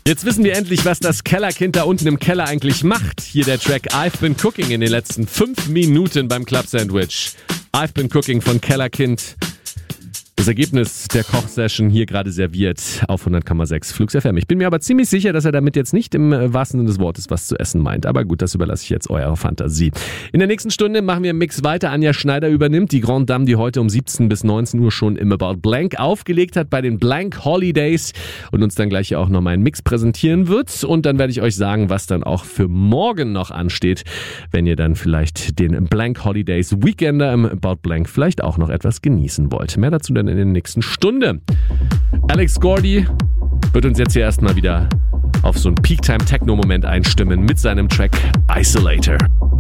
Jetzt wissen wir endlich, was das Kellerkind da unten im Keller eigentlich macht. Hier der Track I've Been Cooking in den letzten 5 Minuten beim Club Sandwich. I've Been Cooking von Kellerkind. Das Ergebnis der Kochsession hier gerade serviert auf 100,6 Flux FM. Ich bin mir aber ziemlich sicher, dass er damit jetzt nicht im wahrsten Sinne des Wortes was zu essen meint. Aber gut, das überlasse ich jetzt eurer Fantasie. In der nächsten Stunde machen wir im Mix weiter. Anja Schneider übernimmt die Grande Dame, die heute um 17 bis 19 Uhr schon im About Blank aufgelegt hat bei den Blank Holidays und uns dann gleich auch nochmal einen Mix präsentieren wird. Und dann werde ich euch sagen, was dann auch für morgen noch ansteht, wenn ihr dann vielleicht den Blank Holidays Weekender im About Blank vielleicht auch noch etwas genießen wollt. Mehr dazu dann in der nächsten Stunde. Alex Gordy wird uns jetzt hier erstmal wieder auf so einen Peak-Time-Techno-Moment einstimmen mit seinem Track Isolator.